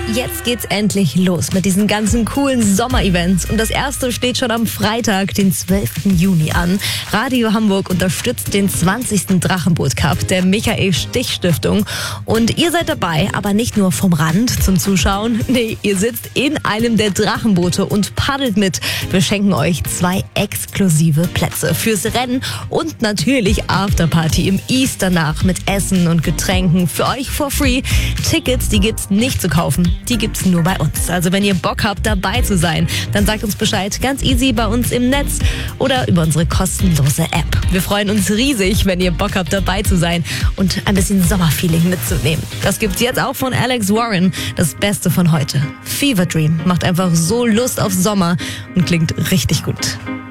Jetzt geht's endlich los mit diesen ganzen coolen Sommer-Events. Und das erste steht schon am Freitag, den 12. Juni an. Radio Hamburg unterstützt den 20. Drachenboot Cup der Michael-Stich-Stiftung. Und ihr seid dabei, aber nicht nur vom Rand zum Zuschauen. Nee, ihr sitzt in einem der Drachenboote und paddelt mit. Wir schenken euch 2 exklusive Plätze fürs Rennen und natürlich Afterparty im East danach mit Essen und Getränken für euch for free. Tickets, die gibt's nicht zu kaufen. Die gibt's nur bei uns. Also wenn ihr Bock habt, dabei zu sein, dann sagt uns Bescheid. Ganz easy bei uns im Netz oder über unsere kostenlose App. Wir freuen uns riesig, wenn ihr Bock habt, dabei zu sein und ein bisschen Sommerfeeling mitzunehmen. Das gibt's jetzt auch von Alex Warren. Das Beste von heute. Fever Dream macht einfach so Lust auf Sommer und klingt richtig gut.